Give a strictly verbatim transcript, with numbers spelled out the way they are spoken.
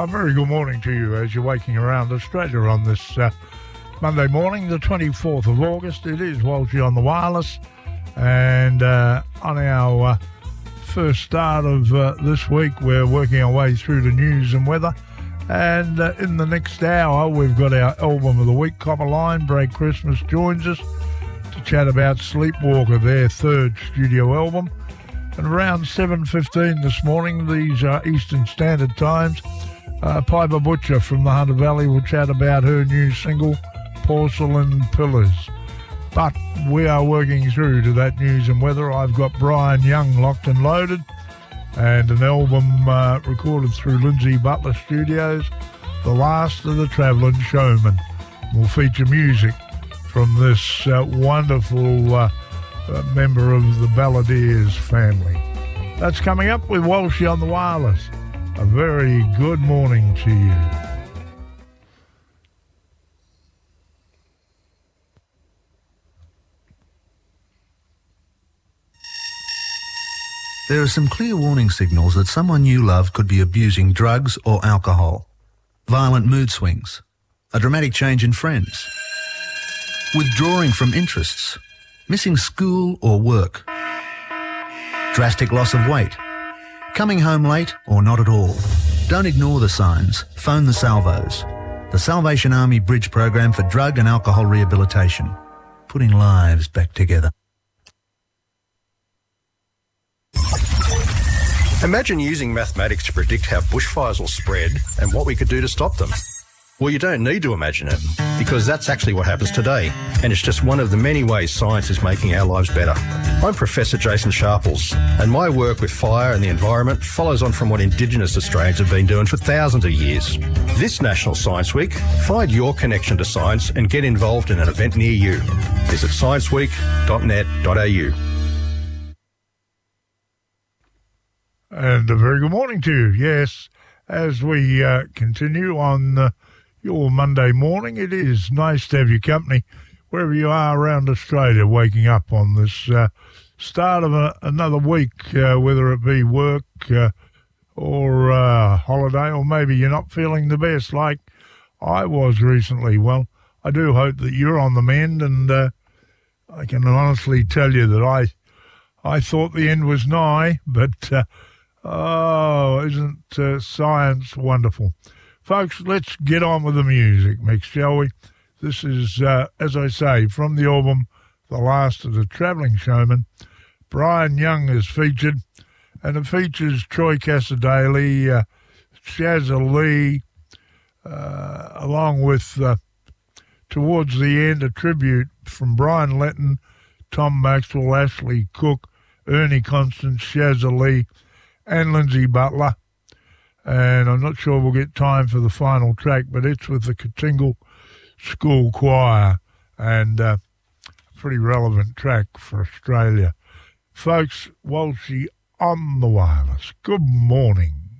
A very good morning to you as you're waking around Australia on this uh, Monday morning, the twenty-fourth of August. It is Walshy on the wireless, and uh, on our uh, first start of uh, this week, we're working our way through the news and weather. And uh, in the next hour, we've got our album of the week, Copper Line. Break Christmas joins us to chat about Sleepwalker, their third studio album. And around seven fifteen this morning, these are Eastern Standard Times, uh, Piper Butcher from the Hunter Valley will chat about her new single, Porcelain Pillars. But we are working through to that news and weather. I've got Brian Young locked and loaded, and an album uh, recorded through Lindsay Butler Studios, The Last of the Travelling Showmen. Will feature music from this uh, wonderful uh, uh, member of the Balladeers family. That's coming up with Walshy on the wireless. A very good morning to you. There are some clear warning signals that someone you love could be abusing drugs or alcohol. Violent mood swings, a dramatic change in friends, withdrawing from interests, missing school or work, drastic loss of weight, coming home late or not at all. Don't ignore the signs. Phone the Salvos, the Salvation Army Bridge Program for Drug and Alcohol Rehabilitation, putting lives back together. Imagine using mathematics to predict how bushfires will spread and what we could do to stop them. Well, you don't need to imagine it, because that's actually what happens today, and it's just one of the many ways science is making our lives better. I'm Professor Jason Sharples, and my work with fire and the environment follows on from what Indigenous Australians have been doing for thousands of years. This National Science Week, find your connection to science and get involved in an event near you. Visit science week dot net dot a u. And a very good morning to you. Yes, as we uh, continue on uh, your Monday morning, it is nice to have your company wherever you are around Australia, waking up on this uh, start of a, another week, uh, whether it be work uh, or uh, holiday, or maybe you're not feeling the best like I was recently. Well, I do hope that you're on the mend, and uh, I can honestly tell you that I, I thought the end was nigh, but... Uh, Oh, isn't uh, science wonderful? Folks, let's get on with the music mix, shall we? This is, uh, as I say, from the album The Last of the Travelling Showmen. Brian Young is featured, and it features Troy Cassar-Daley, uh, Shazza Lee, uh, along with, uh, towards the end, a tribute from Brian Letton, Tom Maxwell, Ashley Cook, Ernie Constance, Shazza Lee, and Lindsay Butler. And I'm not sure we'll get time for the final track, but it's with the Katingal School Choir, and uh, a pretty relevant track for Australia. Folks, Walshy on the wireless. Good morning.